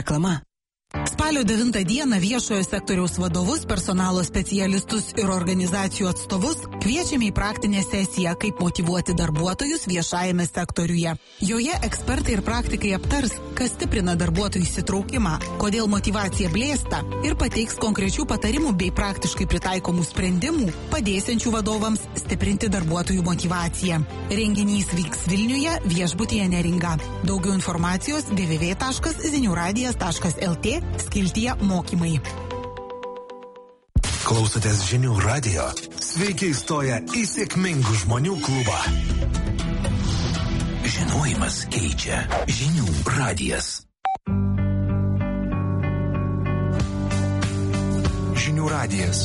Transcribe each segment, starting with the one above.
Reklama. Spalio 9 dieną viešojo sektoriaus vadovus, personalo specialistus ir organizacijų atstovus kviečiame į praktinę sesiją, kaip motyvuoti darbuotojus viešajame sektoriuje. Joje ekspertai ir praktikai aptars, kas stiprina darbuotojų įsitraukimą, kodėl motyvacija blėsta ir pateiks konkrečių patarimų bei praktiškai pritaikomų sprendimų, padėsiančių vadovams stiprinti darbuotojų motyvaciją. Renginys vyks Vilniuje, viešbutyje Neringa. Daugiau informacijos www.ziniuradijas.lt skiltyje mokymai. Klausotės Žinių radijo. Sveiki įstoję į sėkmingų žmonių klubą. Žinojimas keičia. Žinių radijas. Žinių radijas.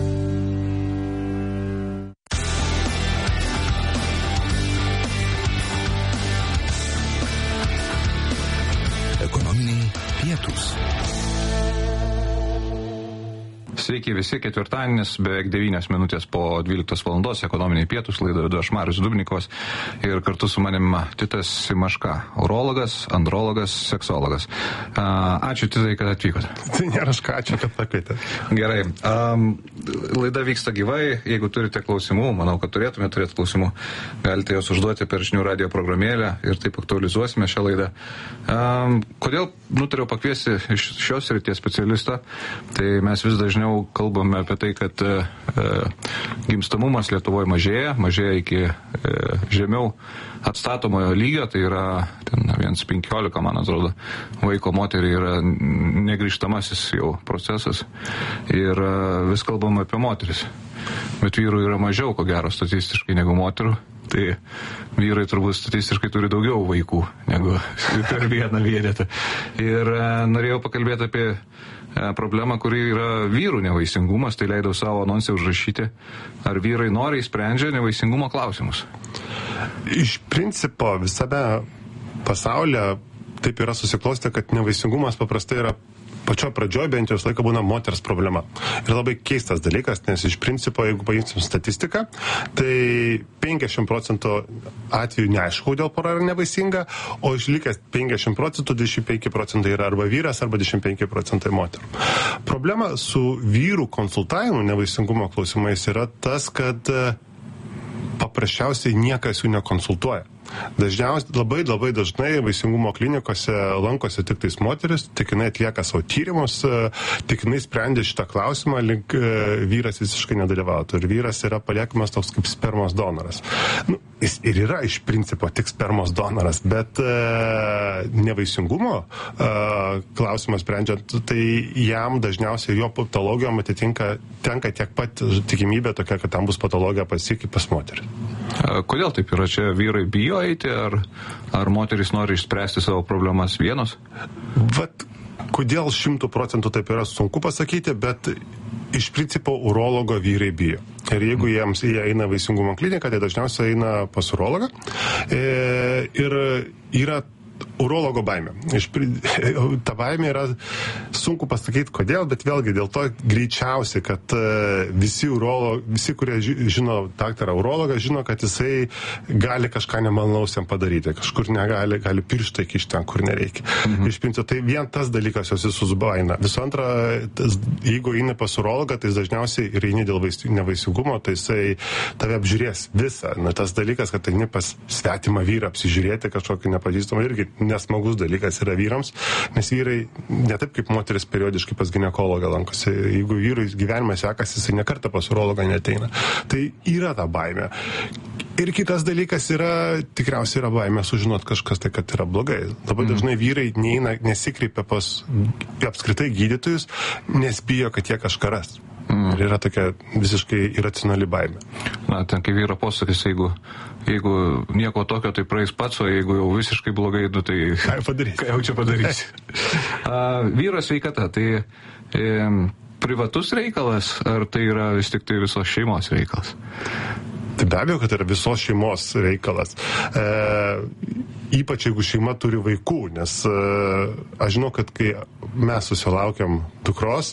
Ekonominiai pietūs. Sveiki visi, ketvirtadienis, beveik 9 minutės po 12 valandos, ekonominiai pietūs, laidą vedu aš Marius Dubnikovas ir kartu su manim Titas Simaška, urologas, andrologas, seksologas. Ačiū Titai, kad atvykote. Tai nėra ačiū, kad pakvietė. Gerai, laida vyksta gyvai, jeigu turite klausimų, manau, kad turėtume turėti klausimų, galite juos užduoti per Žinių radijo programėlę ir taip aktualizuosime šią laidą. Kodėl nutariau pakviesti iš šios srities specialistą, tai mes vis dažniau kalbame apie tai, kad gimstamumas Lietuvoje mažėja iki žemiau atstatomojo lygio, tai yra 1,15, man atrodo, vaiko moteriai yra negrįžtamasis jau procesas ir vis kalbame apie moteris, bet vyrų yra mažiau, ko gero, statistiškai negu moterų. Tai vyrai turbūt statistiškai turi daugiau vaikų negu per vieną vienetą. Ir norėjau pakalbėti apie problemą, kuri yra vyrų nevaisingumas, tai leidau savo anonsę užrašyti, ar vyrai noriai sprendžia nevaisingumo klausimus. Iš principo visame pasaulyje taip yra susiklostę, kad nevaisingumas paprastai yra pačio pradžioje bent jau visą laiką būna moters problema. Ir labai keistas dalykas, nes iš principo, jeigu paimsim statistiką, tai 50% atvejų neaišku, dėl pora yra nevaisinga, o išlikęs 50%, 25% yra arba vyras, arba 25% moterų. Problema su vyrų konsultavimu nevaisingumo klausimais yra tas, kad paprasčiausiai niekas jų nekonsultuoja. Dažniausiai, labai dažnai vaisingumo klinikose lankosi tik tais moteris, tik jinai atlieka savo tyrimus, tik jinai sprendė šitą klausimą, link vyras visiškai nedalyvautų. Ir vyras yra paliekamas toks kaip spermos donoras. Jis ir yra iš principo tik spermos donoras, bet nevaisingumo klausimas sprendžiant, tai jam dažniausiai jo patologijom tenka tiek pat tikimybė tokia, kad tam bus patologija pasiekti pas moterį. Kodėl taip yra? Čia vyrai bijo eiti, ar moterys nori išspręsti savo problemas vienos? Kodėl 100% taip yra sunku pasakyti, bet iš principo urologo vyrai bijo. Ir jeigu jie eina vaisingumo kliniką, tai dažniausiai eina pas urologą. Ir yra urologo baimė. Ta baimė yra sunku pasakyti kodėl, bet vėlgi dėl to greičiausiai, kad visi, kurie žino daktarą urologą, žino, kad jisai gali kažką nemalonaus jam padaryti, kažkur gali pirštą įkišti ten, kur nereikia. Iš principo, tai vien tas dalykas jos visus baina. Visų antra, jeigu eini pas urologą, tai dažniausiai ir eini dėl nevaisingumo, tai jisai tave apžiūrės visą. Tas dalykas, kad eini pas svetimą vyrą apsižiūrėti kažkokį nepažįstamą, irgi nesmagus dalykas yra vyrams, nes vyrai ne taip kaip moteris periodiškai pas ginekologą lankosi. Jeigu vyrui gyvenime sekasi, jisai nekartą pas urologą neateina. Tai yra ta baimė. Ir kitas dalykas tikriausiai yra baimė sužinot kažkas tai, kad yra blogai. Labai dažnai vyrai nesikreipia pas apskritai gydytojus, nes bijo, kad jie kažką ras. Ir yra tokia visiškai iracionali baimė. Ten kai vyro posakis, jeigu nieko tokio, tai praeis pats, o jeigu jau visiškai blogai, tai ką jau čia padarysi. Vyro sveikata, tai privatus reikalas, ar tai yra vis tik tai visos šeimos reikalas? Tai be abejo, kad yra visos šeimos reikalas. Ypač jeigu šeima turi vaikų, nes aš žinau, kad kai mes susilaukiam dukros,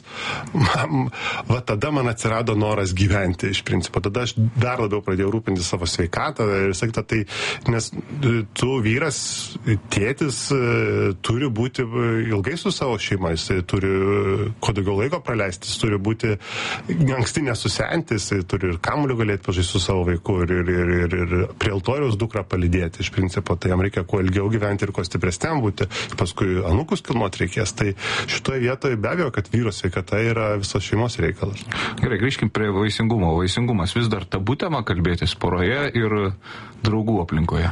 va tada man atsirado noras gyventi iš principo. Tada aš dar labiau pradėjau rūpinti savo sveikatą ir sakyti, tai nes tu vyras, tėtis turi būti ilgai su savo šeima, jis turi kuo daugiau laiko praleisti, jis turi būti anksti nesusenti, jis turi ir kamuoliu galėti pažaisti su savo vaiku ir prie altoriaus dukrą palydėti iš principo, tai jam reikia kuo ilgiau gyventi ir kuo stipresniam būti, paskui anūkus kilnuoti reikės. Tai šitoje vietoje be abejo, kad vyro sveikata yra visos šeimos reikalas. Gerai, grįžkim prie vaisingumo. Vaisingumas vis dar tabu tema kalbėtis poroje ir draugų aplinkoje.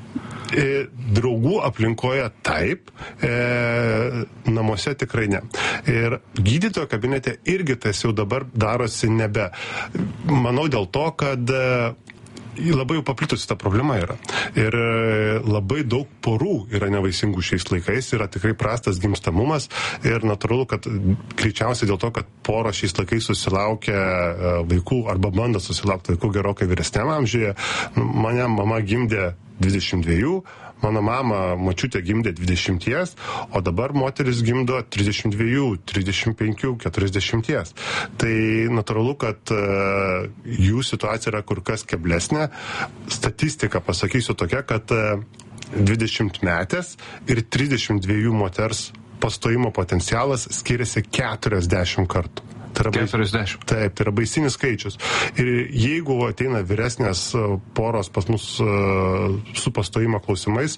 Draugų aplinkoje taip, namuose tikrai ne. Ir gydytojo kabinete irgi tas jau dabar darosi nebe. Manau dėl to, kad labai jau paplitusi ta problema yra. Ir labai daug porų yra nevaisingų šiais laikais, yra tikrai prastas gimstamumas ir natūralu, kad greičiausiai dėl to, kad poros šiais laikais susilaukia vaikų arba bando susilaukti vaikų gerokai vyresniam amžiuje. Mane mama gimdė 22, mano mama močiutė gimdė 20, o dabar moteris gimdo 32, 35, 40. Tai natūralu, kad jų situacija yra kur kas keblesnė. Statistika, pasakysiu tokia, kad 20 metės ir 32 moters pastojimo potencialas skiriasi 40 kartų. Tai yra 40. Taip, tai yra baisinis skaičius. Ir jeigu ateina vyresnės poros pas mus su pastojimo klausimais,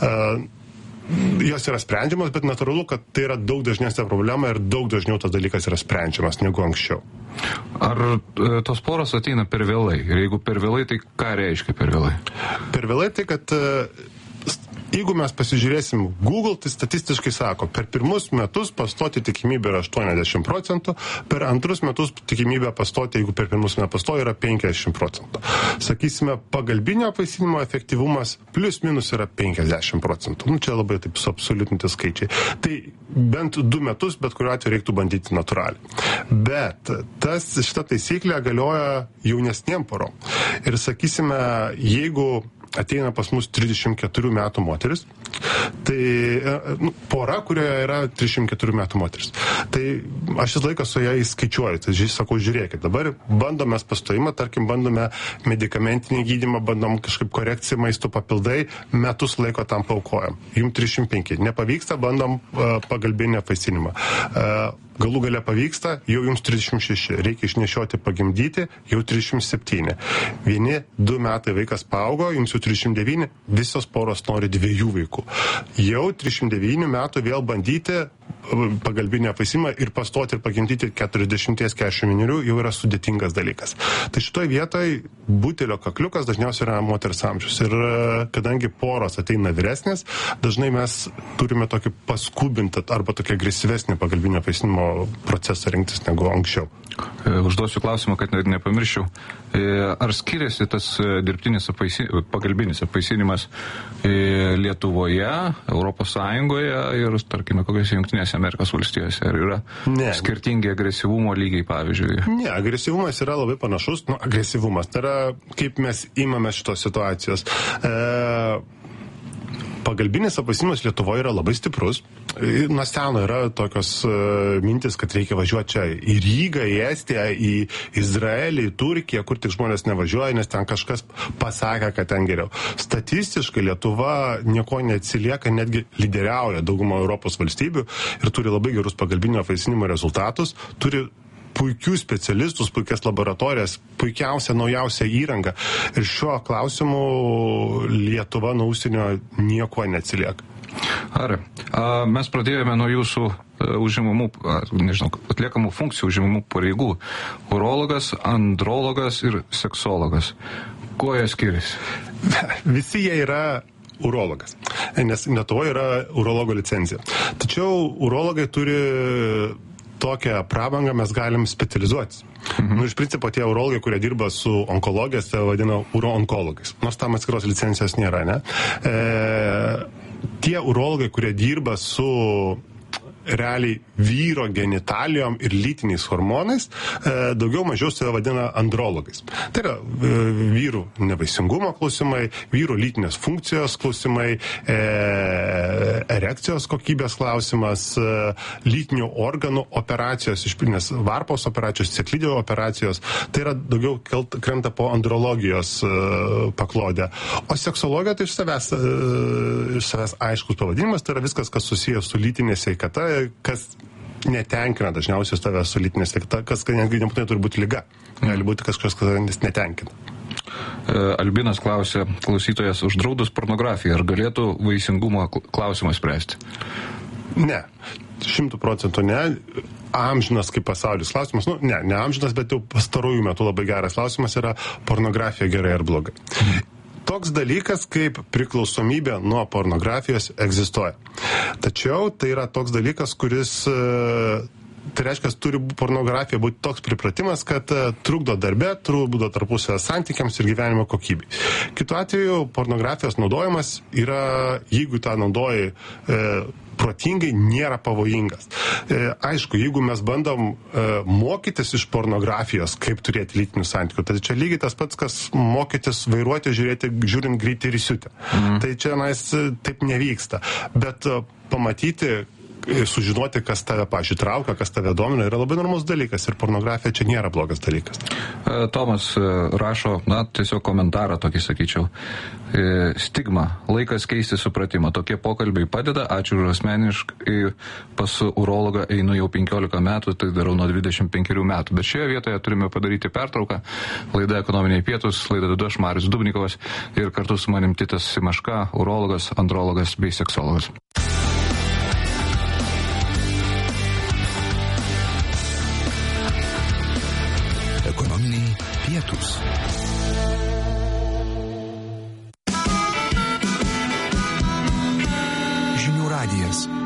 jos yra sprendžiamas, bet natūralu, kad tai yra daug dažnesnė problema ir daug dažniau tas dalykas yra sprendžiamas negu anksčiau. Ar tos poros ateina per vėlai? Ir jeigu per vėlai, tai ką reiškia per vėlai? Per vėlai tai, kad jeigu mes pasižiūrėsim Google, tai statistiškai sako, per pirmus metus pastoti tikimybė yra 80%, per antrus metus tikimybė pastoti, jeigu per pirmus nepastoja, yra 50%. Sakysime, pagalbinio apvaisinimo efektyvumas plius minus yra 50%. Čia labai taip suabsoliutinti skaičiai. Tai bent 2 metus, bet kuriuo atveju reiktų bandyti natūraliai. Bet šita taisyklė galioja jaunesniem porom. Ir sakysime, jeigu ateina pas mus 34 metų moteris, tai pora, kurioje yra 34 metų moteris. Tai aš šis laikas su ją įskaičiuoju, tai sakau, žiūrėkit, dabar bandome pastojimą, tarkim, bandome medikamentinį gydymą, bandom kažkaip korekciją maisto papildai, metus laiko tam paaukojam. Jums 35. Nepavyksta, bandom pagalbinį apvaisinimą. Galų gale pavyksta, jau jums 36, reikia išnešioti, pagimdyti, jau 37. 1-2 metai vaikas paaugo, jums jau 39, visos poros nori 2 vaikų. Jau 39 metų vėl bandyti pagalbinį apvaisinimą ir pastoti ir pagimdyti 40-41 jau yra sudėtingas dalykas. Tai šitoje vietoje butelio kakliukas dažniausiai yra moters amžius. Ir kadangi poros ateina vyresnės, dažnai mes turime tokį paskubintą arba tokį agresyvesnį pagalbinio apvaisinimo procesą rinktis negu anksčiau. Užduosiu klausimą, kad nepamirščiau. Ar skiriasi tas dirbtinis pagalbinis apvaisinimas Lietuvoje, Europos Sąjungoje ir, tarkime, kokiose Jungtinėse Amerikos valstijose? Ar yra skirtingi agresyvumo lygiai, pavyzdžiui? Ne, agresyvumas yra labai panašus. Agresyvumas tai yra, kaip mes imame šitos situacijos. Pagalbinis apvaisinimas Lietuvoje yra labai stiprus. Nuo seno yra tokios mintis, kad reikia važiuoti čia į Rygą, į Estiją, į Izraelį, į Turkiją, kur tik žmonės nevažiuoja, nes ten kažkas pasakė, kad ten geriau. Statistiškai Lietuva nieko neatsilieka, netgi lyderiauja daugumą Europos valstybių ir turi labai gerus pagalbinio apvaisinimo rezultatus, turi puikių specialistus, puikias laboratorijas, puikiausią, naujausią įrangą. Ir šiuo klausimu Lietuva nuo užsienio nieko neatsilieka. Ar mes pradėjome nuo jūsų užimamų, atliekamų funkcijų užimamų pareigų. Urologas, andrologas ir seksologas. Kuo jie skiriasi? Visi jie yra urologas, nes Lietuvoje yra urologo licencija. Tačiau urologai turi tokią prabangą, mes galim specializuotis. Iš principo tie urologai, kurie dirba su onkologijos, tai vadina uroonkologais. Nors tam atskiros licencijos nėra, ne? Tie urologai, kurie dirba su realiai vyro genitalijom ir lytiniais hormonais, daugiau mažiau save vadina andrologais. Tai yra vyrų nevaisingumo klausimai, vyrų lytinės funkcijos klausimai, erekcijos kokybės klausimas, lytinių organų operacijos, išpilnės varpos operacijos, ciklidėjo operacijos. Tai yra daugiau krenta po andrologijos paklodę. O seksologija tai iš savęs aiškus pavadinimas, tai yra viskas, kas susijęs su lytinė sveikata, kas netenkina dažniausiai tavęs su lytinė sveikata, kas netgi nebūtinai turi būti liga. Gali būti kažkas, kas netenkina. Albinas klausė, klausytojas, uždraudus pornografiją, ar galėtų vaisingumo klausimą spręsti? Ne. 100% ne. Amžinas kaip pasaulis klausimas. Ne amžinas, bet jau pastarųjų metų labai geras klausimas yra pornografija gerai ar blogai. Toks dalykas kaip priklausomybė nuo pornografijos egzistuoja. Tačiau tai yra toks dalykas, kuris, tai reiškia, turi pornografija būti toks pripratimas, kad trukdo darbe, trukdo tarpusavio santykiams ir gyvenimo kokybei. Kitu atveju pornografijos naudojimas yra, jeigu tą naudoji protingai, nėra pavojingas. Aišku, jeigu mes bandom mokytis iš pornografijos, kaip turėti lytinių santykių, tai čia lygiai tas pats, kas mokytis vairuoti, žiūrint greitį ir įsiutę. Tai čia taip nevyksta. Bet pamatyti, sužinoti, kas tave, pavyzdžiui, traukia, kas tave domina, yra labai normalus dalykas ir pornografija čia nėra blogas dalykas. Tomas rašo, tiesiog komentarą tokį sakyčiau. Stigma, laikas keisti supratimą. Tokie pokalbiai padeda, ačiū už asmeniškai, pas urologą einu jau 15 metų, tai darau nuo 25 metų. Bet šioje vietoje turime padaryti pertrauką. Laida Ekonominiai pietūs, laida vedu aš, Marius Dubnikovas, ir kartu su manim Titas Simaška, urologas, andrologas bei seksologas. Ekonominiai pietūs. Žinių radijas.